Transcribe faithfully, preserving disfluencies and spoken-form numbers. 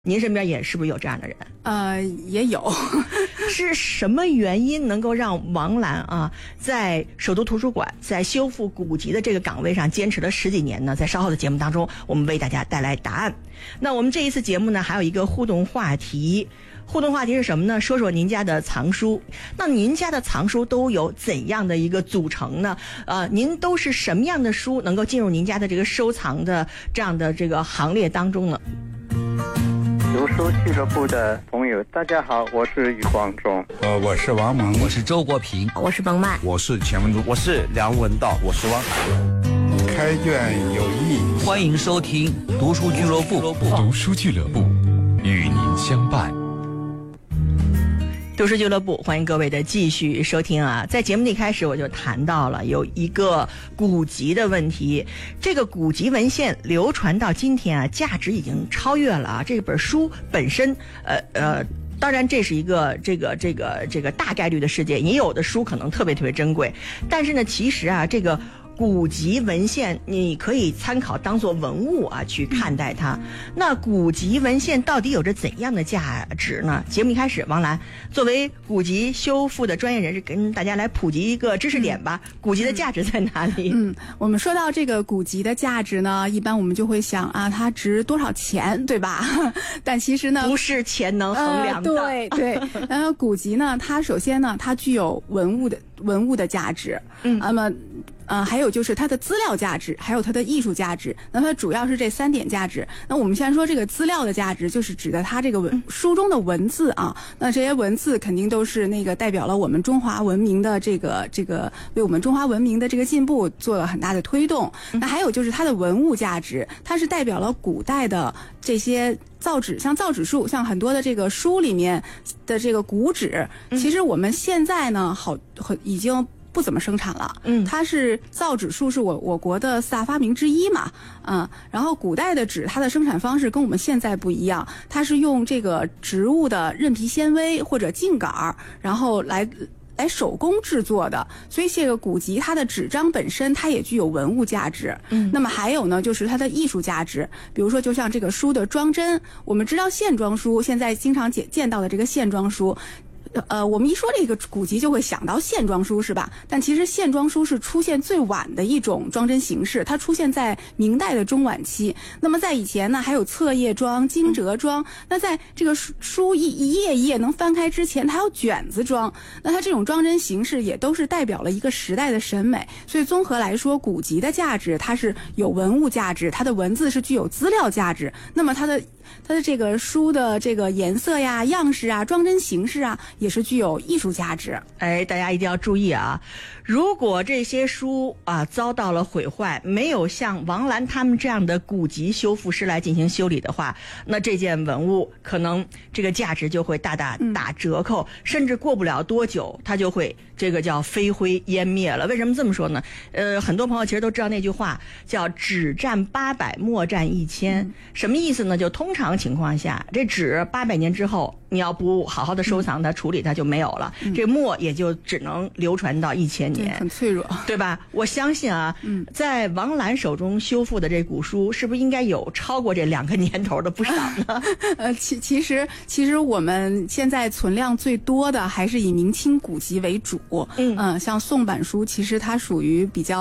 您身边也是不是有这样的人？ 呃，也有。 是什么原因能够让王兰啊，在首都图书馆在修复古籍的这个岗位上坚持了十几年呢？在稍后的节目当中，我们为大家带来答案。那我们这一次节目呢，还有一个互动话题。互动话题是什么呢？说说您家的藏书。那您家的藏书都有怎样的一个组成呢？呃，您都是什么样的书能够进入您家的这个收藏的这样的这个行列当中呢？ 读书俱乐部的朋友，大家好，我是余光中。 呃，我是王蒙， 我是周国平， 我是冯曼， 我是钱文忠，我是梁文道，我是汪海。 开卷有益， 欢迎收听读书俱乐部。 读书俱乐部与您相伴。 读书俱乐部，欢迎各位的继续收听啊！在节目的一开始，我就谈到了有一个古籍的问题。这个古籍文献流传到今天啊，价值已经超越了啊这本书本身，呃呃。当然，这是一个这个这个这个大概率的事件，也有的书可能特别特别珍贵，但是呢，其实啊，这个古籍文献你可以参考当作文物啊去看待它。那古籍文献到底有着怎样的价值呢？节目一开始，王兰作为古籍修复的专业人士，跟大家来普及一个知识点吧。嗯、古籍的价值在哪里？ 嗯，我们说到这个古籍的价值呢，一般我们就会想啊，它值多少钱，对吧？但其实呢， 不是钱能衡量的。 呃、对对，然后古籍呢，它首先呢，它具有文物的文物的价值。嗯，那么。呃，还有就是它的资料价值，还有它的艺术价值。那它主要是这三点价值。那我们先说这个资料的价值，就是指的它这个文书中的文字啊。那这些文字肯定都是那个代表了我们中华文明的这个这个为我们中华文明的这个进步做了很大的推动。那还有就是它的文物价值，它是代表了古代的这些造纸，像造纸术，像很多的这个书里面的这个古纸，其实我们现在呢，好很已经。不怎么生产了，嗯，它是造纸术是我我国的四大发明之一嘛，嗯，然后古代的纸它的生产方式跟我们现在不一样，它是用这个植物的韧皮纤维或者茎秆，然后来来手工制作的，所以这个古籍它的纸张本身它也具有文物价值，嗯，那么还有呢就是它的艺术价值，比如说就像这个书的装帧，我们知道线装书现在经常见见到的这个线装书。呃，我们一说这个古籍就会想到线装书是吧？但其实线装书是出现最晚的一种装帧形式，它出现在明代的中晚期。那么在以前呢，还有册页装、惊蛰装。那在这个书一一页一页能翻开之前，它还有卷子装。那它这种装帧形式也都是代表了一个时代的审美。所以综合来说，古籍的价值它是有文物价值，它的文字是具有资料价值。那么它的它的这个书的这个颜色呀、样式啊、装帧形式啊。也是具有艺术价值。 哎，大家一定要注意啊！如果这些书啊遭到了毁坏，没有像王兰他们这样的古籍修复师来进行修理的话，那这件文物可能这个价值就会大大打折扣，嗯、甚至过不了多久，它就会这个叫飞灰烟灭了。为什么这么说呢？呃，很多朋友其实都知道那句话叫“纸占八百，墨占一千”，嗯、什么意思呢？就通常情况下，这纸八百年之后，你要不好好的收藏它、处理它就没有了，嗯、这墨也就只能流传到一千年， 很脆弱， 对吧？我相信啊，嗯、在王兰手中修复的这古书，是不是应该有超过这两个年头的不少呢？ 呃，其其实其实我们现在存量最多的还是以明清古籍为主，嗯、呃，像宋版书，其实它属于比较。